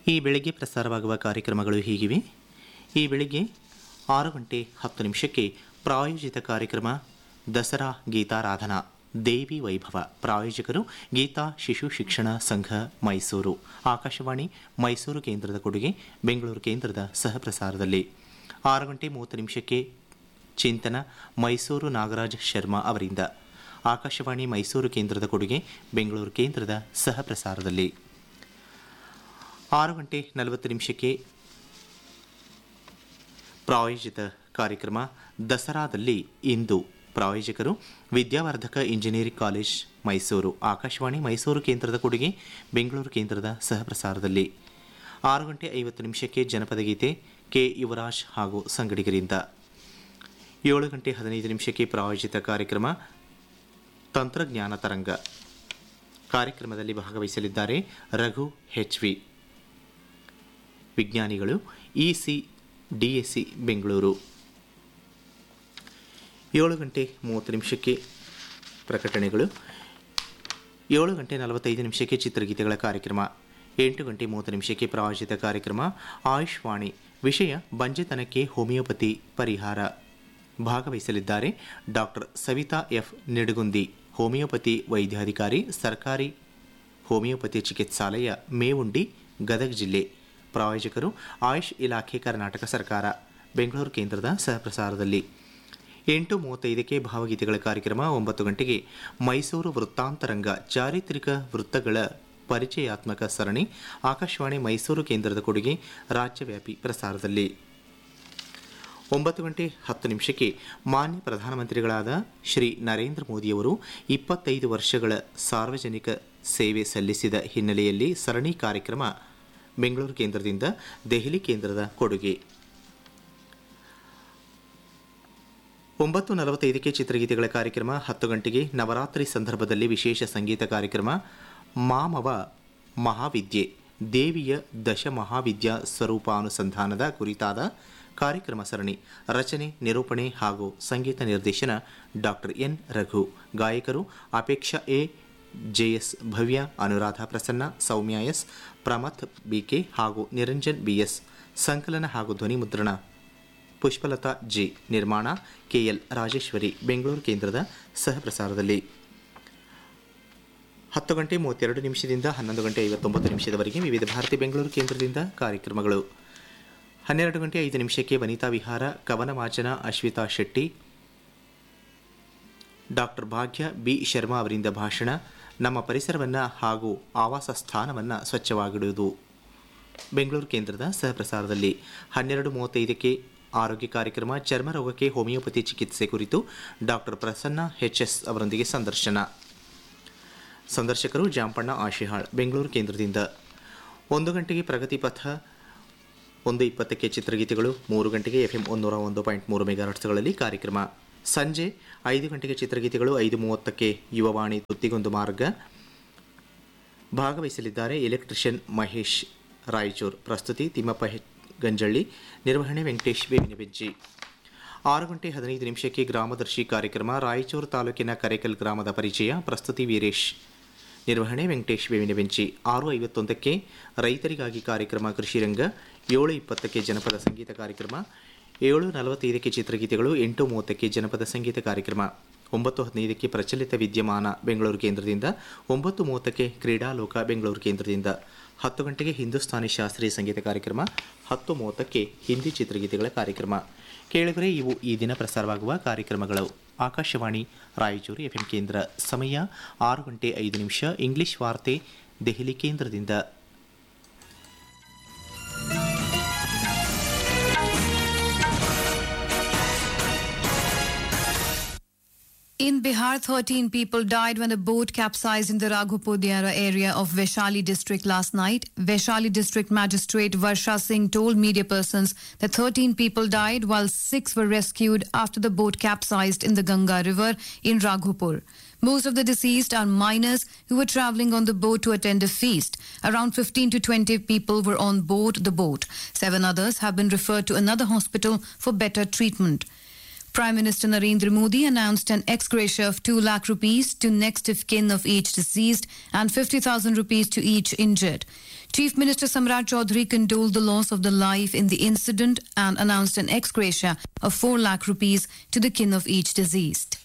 ಈ ಬೆಳಿಗ್ಗೆ ಪ್ರಸಾರವಾಗುವ ಕಾರ್ಯಕ್ರಮಗಳು ಹೀಗಿವೆ. ಈ ಬೆಳಿಗ್ಗೆ 6:10 ಪ್ರಾಯೋಜಿತ ಕಾರ್ಯಕ್ರಮ ದಸರಾ ಗೀತಾರಾಧನಾ ದೇವಿ ವೈಭವ. ಪ್ರಾಯೋಜಕರು ಗೀತಾ ಶಿಶು ಶಿಕ್ಷಣ ಸಂಘ ಮೈಸೂರು. ಆಕಾಶವಾಣಿ ಮೈಸೂರು ಕೇಂದ್ರದ ಕೊಡುಗೆ, ಬೆಂಗಳೂರು ಕೇಂದ್ರದ ಸಹಪ್ರಸಾರದಲ್ಲಿ. 6:30 ಚಿಂತನ ಮೈಸೂರು ನಾಗರಾಜ್ ಶರ್ಮಾ ಅವರಿಂದ. ಆಕಾಶವಾಣಿ ಮೈಸೂರು ಕೇಂದ್ರದ ಕೊಡುಗೆ, ಬೆಂಗಳೂರು ಕೇಂದ್ರದ ಸಹಪ್ರಸಾರದಲ್ಲಿ. 6:40 ಪ್ರಾಯೋಜಿತ ಕಾರ್ಯಕ್ರಮ ದಸರಾದಲ್ಲಿ ಇಂದು. ಪ್ರಾಯೋಜಕರು ವಿದ್ಯಾವರ್ಧಕ ಇಂಜಿನಿಯರಿಂಗ್ ಕಾಲೇಜ್ ಮೈಸೂರು. ಆಕಾಶವಾಣಿ ಮೈಸೂರು ಕೇಂದ್ರದ ಕೊಡುಗೆ, ಬೆಂಗಳೂರು ಕೇಂದ್ರದ ಸಹಪ್ರಸಾರದಲ್ಲಿ. 6:50 ಜನಪದ ಗೀತೆ ಕೆ ಯುವರಾಜ್ ಹಾಗೂ ಸಂಗಡಿಗರಿಂದ. 7:15 ಪ್ರಾಯೋಜಿತ ಕಾರ್ಯಕ್ರಮ ತಂತ್ರಜ್ಞಾನ ತರಂಗ. ಕಾರ್ಯಕ್ರಮದಲ್ಲಿ ಭಾಗವಹಿಸಲಿದ್ದಾರೆ ರಘು HV. ವಿಜ್ಞಾನಿಗಳು ECDSC ಬೆಂಗಳೂರು. 7:30 ಪ್ರಕಟಣೆಗಳು. 7:45 ಚಿತ್ರಗೀತೆಗಳ ಕಾರ್ಯಕ್ರಮ. 8:30 ಪ್ರಾಯೋಜಿತ ಕಾರ್ಯಕ್ರಮ ಆಯುಷ್ವಾಣಿ. ವಿಷಯ ಬಂಜೆತನಕ್ಕೆ ಹೋಮಿಯೋಪತಿ ಪರಿಹಾರ. ಭಾಗವಹಿಸಲಿದ್ದಾರೆ doctor Savita F. Nidagundi, homeopathy ವೈದ್ಯಾಧಿಕಾರಿ, ಸರ್ಕಾರಿ ಹೋಮಿಯೋಪತಿ ಚಿಕಿತ್ಸಾಲಯ, ಮೇವುಂಡಿ, ಗದಗ ಜಿಲ್ಲೆ. ಪ್ರಾಯೋಜಕರು ಆಯುಷ್ ಇಲಾಖೆ, ಕರ್ನಾಟಕ ಸರ್ಕಾರ, ಬೆಂಗಳೂರು ಕೇಂದ್ರದ ಸಹಪ್ರಸಾರದಲ್ಲಿ. 8:35 ಭಾವಗೀತೆಗಳ ಕಾರ್ಯಕ್ರಮ. 9 ಮೈಸೂರು ವೃತ್ತಾಂತರಂಗ, ಚಾರಿತ್ರಿಕ ವೃತ್ತಗಳ ಪರಿಚಯಾತ್ಮಕ ಸರಣಿ. ಆಕಾಶವಾಣಿ ಮೈಸೂರು ಕೇಂದ್ರದ ಕೊಡುಗೆ, ರಾಜ್ಯವ್ಯಾಪಿ ಪ್ರಸಾರದಲ್ಲಿ. 9:10 ಮಾನ್ಯ ಪ್ರಧಾನಮಂತ್ರಿಗಳಾದ ಶ್ರೀ ನರೇಂದ್ರ ಮೋದಿಯವರು 25 ವರ್ಷಗಳ ಸಾರ್ವಜನಿಕ ಸೇವೆ ಸಲ್ಲಿಸಿದ ಹಿನ್ನೆಲೆಯಲ್ಲಿ ಸರಣಿ ಕಾರ್ಯಕ್ರಮ ಬೆಂಗಳೂರು ಕೇಂದ್ರದಿಂದ ದೆಹಲಿ ಕೇಂದ್ರದ ಕೊಡುಗೆ. 9:45 ಚಿತ್ರಗೀತೆಗಳ ಕಾರ್ಯಕ್ರಮ. 10 ನವರಾತ್ರಿ ಸಂದರ್ಭದಲ್ಲಿ ವಿಶೇಷ ಸಂಗೀತ ಕಾರ್ಯಕ್ರಮ ಮಾಮವ ಮಹಾವಿದ್ಯೆ, ದೇವಿಯ ದಶಮಹಾವಿದ್ಯಾ ಸ್ವರೂಪಾನುಸಂಧಾನದ ಕುರಿತಾದ ಕಾರ್ಯಕ್ರಮ ಸರಣಿ. ರಚನೆ, ನಿರೂಪಣೆ ಹಾಗೂ ಸಂಗೀತ ನಿರ್ದೇಶನ ಡಾಕ್ಟರ್ N. ರಘು. ಗಾಯಕರು Apeksha A, JS, Bhavya, Anuradha Prasanna, Soumya S, Pramath BK ಹಾಗೂ ನಿರಂಜನ್ BS. ಸಂಕಲನ ಹಾಗೂ ಧ್ವನಿ ಮುದ್ರಣ ಪುಷ್ಪಲತಾ G. ನಿರ್ಮಾಣ KL ರಾಜೇಶ್ವರಿ, ಬೆಂಗಳೂರು ಕೇಂದ್ರದ ಸಹಪ್ರಸಾರದಲ್ಲಿ. 10:32 11:59 ವಿವಿಧ ಭಾರತಿ ಬೆಂಗಳೂರು ಕೇಂದ್ರದಿಂದ ಕಾರ್ಯಕ್ರಮಗಳು. 12:05 ವನಿತಾ ವಿಹಾರ, ಕವನ ವಾಚನ ಅಶ್ವಿತಾ ಶೆಟ್ಟಿ, ಡಾಕ್ಟರ್ ಭಾಗ್ಯ B. ಶರ್ಮಾ ಅವರಿಂದ ಭಾಷಣ. ನಮ್ಮ ಪರಿಸರವನ್ನು ಹಾಗೂ ಆವಾಸ ಸ್ಥಾನವನ್ನು ಸ್ವಚ್ಛವಾಗಿಡುವುದು, ಬೆಂಗಳೂರು ಕೇಂದ್ರದ ಸಹಪ್ರಸಾರದಲ್ಲಿ. 12:35 ಆರೋಗ್ಯ ಕಾರ್ಯಕ್ರಮ, ಚರ್ಮ ರೋಗಕ್ಕೆ ಹೋಮಿಯೋಪತಿ ಚಿಕಿತ್ಸೆ ಕುರಿತು ಡಾಕ್ಟರ್ ಪ್ರಸನ್ನ HS ಅವರೊಂದಿಗೆ ಸಂದರ್ಶನ. ಸಂದರ್ಶಕರು ಜಾಂಪಣ್ಣ ಆಶಿಹಾಳ್, ಬೆಂಗಳೂರು ಕೇಂದ್ರದಿಂದ. 1 ಪ್ರಗತಿ ಪಥ. 1:20 ಚಿತ್ರಗೀತೆಗಳು. 3 FM 101.3 ಮೆಗಾಹರ್ಟ್ಸ್ಗಳಲ್ಲಿ ಕಾರ್ಯಕ್ರಮ. ಸಂಜೆ 5 ಚಿತ್ರಗೀತೆಗಳು. 5:30 ಯುವವಾಣಿ ತುತ್ತಿಗೊಂದು ಮಾರ್ಗ. ಭಾಗವಹಿಸಲಿದ್ದಾರೆ ಎಲೆಕ್ಟ್ರಿಷಿಯನ್ ಮಹೇಶ್ ರಾಯಚೂರ್. ಪ್ರಸ್ತುತಿ ತಿಮ್ಮಪ್ಪ ಗಂಜಳ್ಳಿ. ನಿರ್ವಹಣೆ ವೆಂಕಟೇಶ್ ಬೇವಿನಬೆಂಚಿ. 6:15 ಗ್ರಾಮದರ್ಶಿ ಕಾರ್ಯಕ್ರಮ. ರಾಯಚೂರು ತಾಲೂಕಿನ ಕರೇಕಲ್ ಗ್ರಾಮದ ಪರಿಚಯ. ಪ್ರಸ್ತುತಿ ವೀರೇಶ್. ನಿರ್ವಹಣೆ ವೆಂಕಟೇಶ್ ಬೇವಿನಬೆಂಚಿ. 6:51 ರೈತರಿಗಾಗಿ ಕಾರ್ಯಕ್ರಮ ಕೃಷಿರಂಗ. 7:20 ಜನಪದ ಸಂಗೀತ ಕಾರ್ಯಕ್ರಮ. 7:45 ಚಿತ್ರಗೀತೆಗಳು. 8:30 ಜನಪದ ಸಂಗೀತ ಕಾರ್ಯಕ್ರಮ. 9:15 ಪ್ರಚಲಿತ ವಿದ್ಯಮಾನ ಬೆಂಗಳೂರು ಕೇಂದ್ರದಿಂದ. 9:30 ಕ್ರೀಡಾಲೋಕ ಬೆಂಗಳೂರು ಕೇಂದ್ರದಿಂದ. 10 ಹಿಂದೂಸ್ತಾನಿ ಶಾಸ್ತ್ರೀಯ ಸಂಗೀತ ಕಾರ್ಯಕ್ರಮ. 10:30 ಹಿಂದಿ ಚಿತ್ರಗೀತೆಗಳ ಕಾರ್ಯಕ್ರಮ. ಕೇಳಿದರೆ ಇವು ಈ ದಿನ ಪ್ರಸಾರವಾಗುವ ಕಾರ್ಯಕ್ರಮಗಳು. ಆಕಾಶವಾಣಿ ರಾಯಚೂರು FM ಕೇಂದ್ರ. ಸಮಯ 6:05 ಇಂಗ್ಲಿಷ್ ವಾರ್ತೆ ದೆಹಲಿ ಕೇಂದ್ರದಿಂದ. In Bihar, 13 people died when a boat capsized in the Raghupur-Diara area of Vaishali district last night. Vaishali district magistrate Varsha Singh told media persons that 13 people died while 6 were rescued after the boat capsized in the Ganga river in Raghupur. Most of the deceased are minors who were travelling on the boat to attend a feast. Around 15 to 20 people were on board the boat. 7 others have been referred to another hospital for better treatment. Prime Minister Narendra Modi announced an ex gratia of 2 lakh rupees to next of kin of each deceased and 50,000 rupees to each injured. Chief Minister Samrat Chaudhary condoled the loss of the life in the incident and announced an ex gratia of 4 lakh rupees to the kin of each deceased.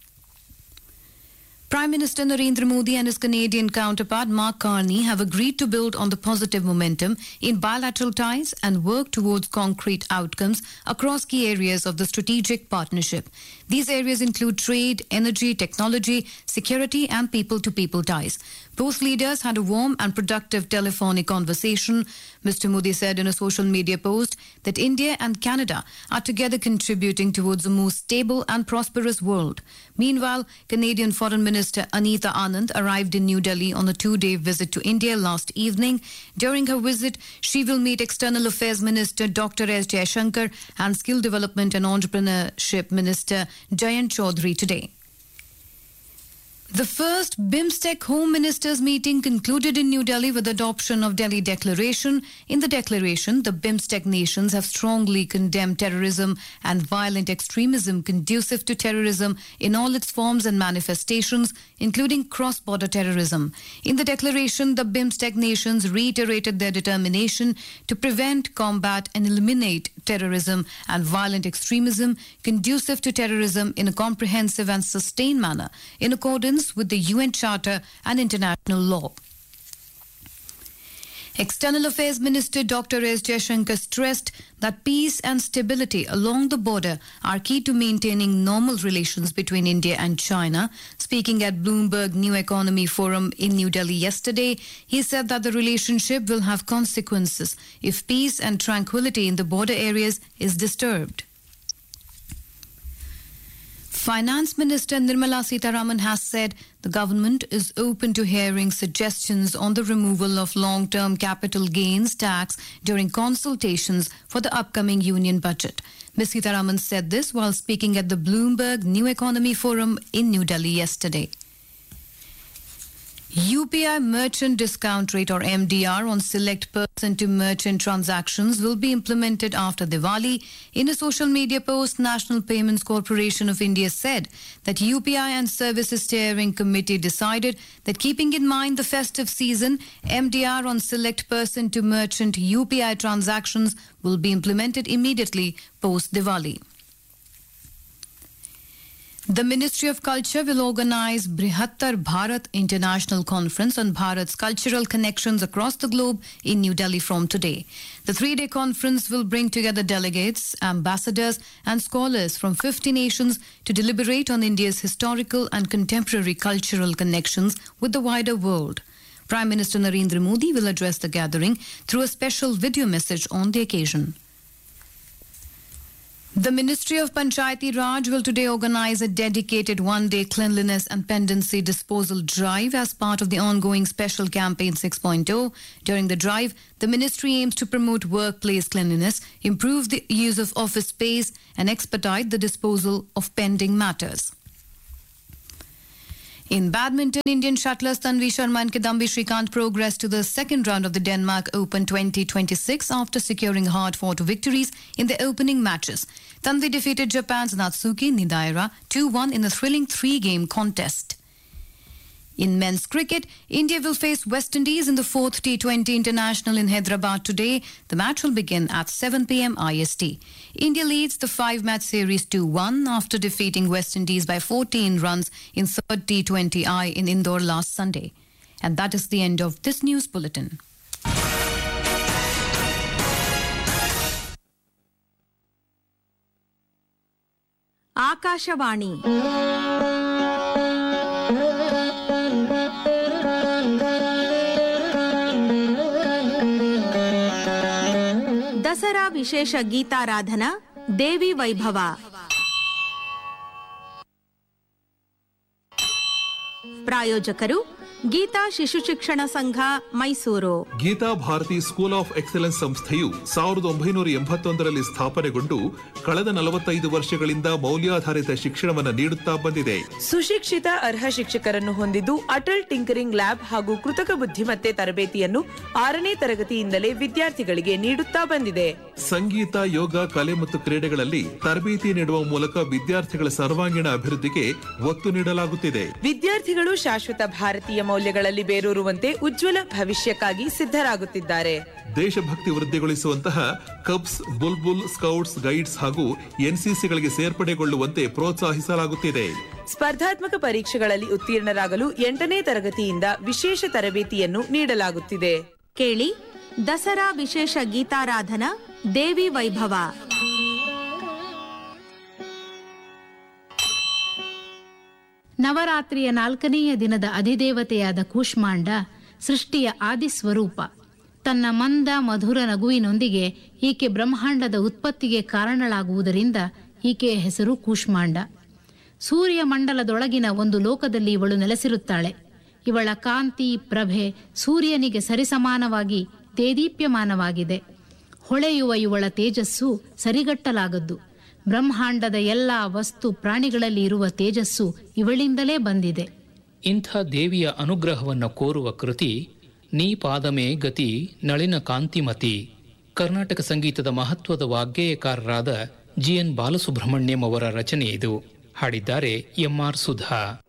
Prime Minister Narendra Modi and his Canadian counterpart Mark Carney have agreed to build on the positive momentum in bilateral ties and work towards concrete outcomes across key areas of the strategic partnership. These areas include trade, energy, technology, security and people-to-people ties. Both leaders had a warm and productive telephonic conversation. Mr. Modi said in a social media post that India and Canada are together contributing towards a more stable and prosperous world. Meanwhile, Canadian Foreign Minister Anita Anand arrived in New Delhi on a 2-day visit to India last evening. During her visit, she will meet External Affairs Minister Dr. S. Jaishankar and Skill Development and Entrepreneurship Minister Jayant Chaudhary today. The first BIMSTEC Home Ministers meeting concluded in New Delhi with adoption of Delhi Declaration. In the declaration, the BIMSTEC nations have strongly condemned terrorism and violent extremism conducive to terrorism in all its forms and manifestations, including cross-border terrorism. In the declaration, the BIMSTEC nations reiterated their determination to prevent, combat and eliminate terrorism and violent extremism conducive to terrorism in a comprehensive and sustained manner in accordance with the UN Charter and international law. External Affairs Minister Dr. S. Jaishankar stressed that peace and stability along the border are key to maintaining normal relations between India and China. Speaking at Bloomberg New Economy Forum in New Delhi yesterday, he said that the relationship will have consequences if peace and tranquility in the border areas is disturbed. Finance Minister Nirmala Sitharaman has said the government is open to hearing suggestions on the removal of long-term capital gains tax during consultations for the upcoming union budget. Ms. Sitharaman said this while speaking at the Bloomberg New Economy Forum in New Delhi yesterday. UPI merchant discount rate or MDR on select person-to-merchant transactions will be implemented after Diwali. In a social media post, National Payments Corporation of India said that UPI and Services Steering Committee decided that keeping in mind the festive season, MDR on select person-to-merchant UPI transactions will be implemented immediately post-Diwali. The Ministry of Culture will organize Brihattar Bharat International Conference on Bharat's cultural connections across the globe in New Delhi from today. The 3-day conference will bring together delegates, ambassadors and scholars from 50 nations to deliberate on India's historical and contemporary cultural connections with the wider world. Prime Minister Narendra Modi will address the gathering through a special video message on the occasion. The Ministry of Panchayati Raj will today organize a dedicated 1-day cleanliness and pendency disposal drive as part of the ongoing Special Campaign 6.0. During the drive, the ministry aims to promote workplace cleanliness, improve the use of office space, and expedite the disposal of pending matters. In badminton, Indian shuttlers Tanvi Sharma and Kidambi Shrikant progressed to the second round of the Denmark Open 2026 after securing hard-fought victories in the opening matches. Tanvi defeated Japan's Natsuki Nidaira 2-1 in a thrilling 3-game contest. In men's cricket, India will face West Indies in the 4th T20 International in Hyderabad today. The match will begin at 7 p.m. IST. India leads the 5-match series 2-1 after defeating West Indies by 14 runs in 3rd T20I in Indore last Sunday. And that is the end of this news bulletin. Akashvani Dasara ವಿಶೇಷ ಗೀತಾರಾಧನಾ ದೇವಿ ವೈಭವ ಪ್ರಾಯೋಜಕರು ಗೀತಾ ಶಿಶು ಶಿಕ್ಷಣ ಸಂಘ Mysuru. Geetha Bharati school of excellence ಸಂಸ್ಥೆಯು 1981ರಲ್ಲಿ ಸ್ಥಾಪನೆಗೊಂಡು ಕಳೆದ 45 ವರ್ಷಗಳಿಂದ ಮೌಲ್ಯಾಧಾರಿತ ಶಿಕ್ಷಣವನ್ನು ನೀಡುತ್ತಾ ಬಂದಿದೆ. ಸುಶಿಕ್ಷಿತ ಅರ್ಹ ಶಿಕ್ಷಕರನ್ನು ಹೊಂದಿದ್ದು ಅಟಲ್ ಟಿಂಕರಿಂಗ್ ಲ್ಯಾಬ್ ಹಾಗೂ ಕೃತಕ ಬುದ್ಧಿಮತ್ತೆ ತರಬೇತಿಯನ್ನು 6ನೇ ತರಗತಿಯಿಂದಲೇ ವಿದ್ಯಾರ್ಥಿಗಳಿಗೆ ನೀಡುತ್ತಾ ಬಂದಿದೆ. ಸಂಗೀತ, ಯೋಗ, ಕಲೆ ಮತ್ತು ಕ್ರೀಡೆಗಳಲ್ಲಿ ತರಬೇತಿ ನೀಡುವ ಮೂಲಕ ವಿದ್ಯಾರ್ಥಿಗಳ ಸರ್ವಾಂಗೀಣ ಅಭಿವೃದ್ಧಿಗೆ ಒತ್ತು ನೀಡಲಾಗುತ್ತಿದೆ. ವಿದ್ಯಾರ್ಥಿಗಳು ಶಾಶ್ವತ ಭಾರತೀಯ ಮೌಲ್ಯಗಳಲ್ಲಿ ಬೇರೂರುವಂತೆ ಉಜ್ವಲ ಭವಿಷ್ಯಕ್ಕಾಗಿ ಸಿದ್ಧರಾಗುತ್ತಿದ್ದಾರೆ. ದೇಶಭಕ್ತಿ ವೃದ್ಧಿಗೊಳಿಸುವಂತಹ ಕಬ್ಸ್, ಬುಲ್ಬುಲ್, ಸ್ಕೌಟ್ಸ್, ಗೈಡ್ಸ್ ಹಾಗೂ ಎನ್ಸಿಸಿಗಳಿಗೆ ಸೇರ್ಪಡೆಗೊಳ್ಳುವಂತೆ ಪ್ರೋತ್ಸಾಹಿಸಲಾಗುತ್ತಿದೆ. ಸ್ಪರ್ಧಾತ್ಮಕ ಪರೀಕ್ಷೆಗಳಲ್ಲಿ ಉತ್ತೀರ್ಣರಾಗಲು 8ನೇ ತರಗತಿಯಿಂದ ವಿಶೇಷ ತರಬೇತಿಯನ್ನು ನೀಡಲಾಗುತ್ತಿದೆ. ಕೇಳಿ ದಸರಾ ವಿಶೇಷ ಗೀತಾರಾಧನಾ ದೇವಿ ವೈಭವ. ನವರಾತ್ರಿಯ 4ನೆಯ ದಿನದ ಅಧಿದೇವತೆಯಾದ ಕೂಷ್ಮಾಂಡ ಸೃಷ್ಟಿಯ ಆದಿಸ್ವರೂಪ. ತನ್ನ ಮಂದ ಮಧುರ ನಗುವಿನೊಂದಿಗೆ ಈಕೆ ಬ್ರಹ್ಮಾಂಡದ ಉತ್ಪತ್ತಿಗೆ ಕಾರಣಳಾಗುವುದರಿಂದ ಈಕೆಯ ಹೆಸರು ಕೂಷ್ಮಾಂಡ. ಸೂರ್ಯ ಮಂಡಲದೊಳಗಿನ ಒಂದು ಲೋಕದಲ್ಲಿ ಇವಳು ನೆಲೆಸಿರುತ್ತಾಳೆ. ಇವಳ ಕಾಂತಿ ಪ್ರಭೆ ಸೂರ್ಯನಿಗೆ ಸರಿಸಮಾನವಾಗಿ ತೇದೀಪ್ಯಮಾನವಾಗಿದೆ. ಹೊಳೆಯುವ ಇವಳ ತೇಜಸ್ಸು ಸರಿಗಟ್ಟಲಾಗದ್ದು. ಬ್ರಹ್ಮಾಂಡದ ಎಲ್ಲ ವಸ್ತು ಪ್ರಾಣಿಗಳಲ್ಲಿ ಇರುವ ತೇಜಸ್ಸು ಇವಳಿಂದಲೇ ಬಂದಿದೆ. ಇಂಥ ದೇವಿಯ ಅನುಗ್ರಹವನ್ನು ಕೋರುವ ಕೃತಿ ನೀ ಪಾದಮೇ ಗತಿ ನಳಿನ ಕಾಂತಿಮತಿ. ಕರ್ನಾಟಕ ಸಂಗೀತದ ಮಹತ್ವದ ವಾಗ್ಗೇಯಕಾರರಾದ GN ಬಾಲಸುಬ್ರಹ್ಮಣ್ಯಂ ಅವರ ರಚನೆ ಇದು. ಹಾಡಿದ್ದಾರೆ MR ಸುಧಾ.